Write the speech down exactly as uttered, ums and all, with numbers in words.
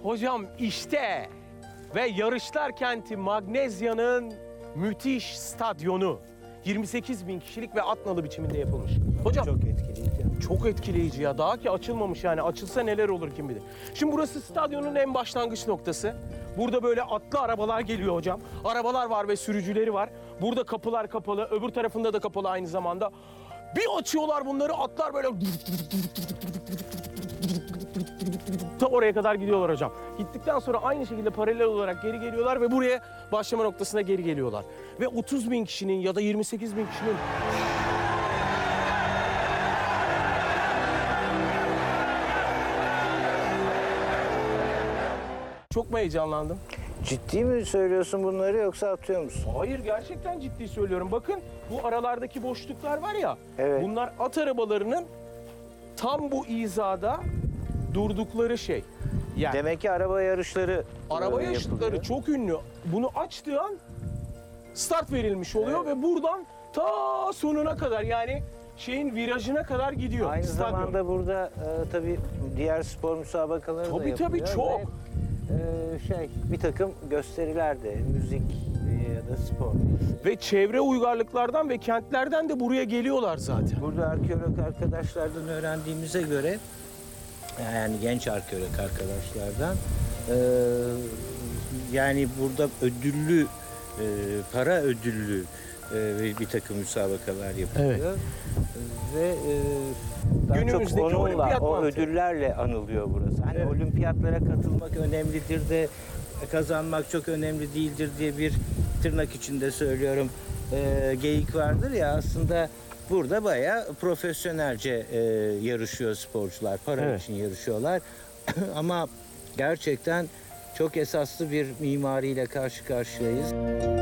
Hocam işte ve yarışlar kenti Magnezya'nın müthiş stadyonu. yirmi sekiz bin kişilik ve at nalı biçiminde yapılmış. Hocam Çok etkileyici. çok etkileyici ya. Daha ki açılmamış yani. Açılsa neler olur kim bilir. Şimdi burası stadyonun en başlangıç noktası. Burada böyle atlı arabalar geliyor hocam. Arabalar var ve sürücüleri var. Burada kapılar kapalı. Öbür tarafında da kapalı aynı zamanda. Bir açıyorlar bunları, atlar böyle ta oraya kadar gidiyorlar hocam. Gittikten sonra aynı şekilde paralel olarak geri geliyorlar ve buraya başlama noktasına geri geliyorlar. Ve otuz bin kişinin ya da yirmi sekiz bin kişinin çok mu heyecanlandım? Ciddi mi söylüyorsun bunları yoksa atıyor musun? Hayır, gerçekten ciddi söylüyorum. Bakın bu aralardaki boşluklar var ya. Evet. Bunlar at arabalarının tam bu hizada durdukları şey. Yani Demek ki araba yarışları araba e, yarışları yapılıyor. çok ünlü. Bunu açtığı an start verilmiş oluyor Evet. ve buradan ta sonuna kadar yani şeyin virajına kadar gidiyor. Aynı stadyum. zamanda burada e, tabii diğer spor müsabakaları da Tabii, yapılıyor. tabii, çok. Ve, e, şey bir takım gösteriler de müzik e, ya da spor. Ve çevre uygarlıklardan ve kentlerden de buraya geliyorlar zaten. Burada arkeolog arkadaşlardan öğrendiğimize göre yani genç arkeolog arkadaşlardan e, yani burada ödüllü e, para ödüllü e, bir takım müsabakalar yapılıyor. Ve e, daha Günümüzdeki çok onunla, olimpiyat o mantığı. ödüllerle anılıyor burası. Hani Evet. olimpiyatlara katılmak önemlidir de kazanmak çok önemli değildir diye bir tırnak içinde söylüyorum e, geyik vardır ya, aslında burada bayağı profesyonelce e, yarışıyor sporcular. Para Evet. için yarışıyorlar. Ama gerçekten çok esaslı bir mimariyle karşı karşıyayız.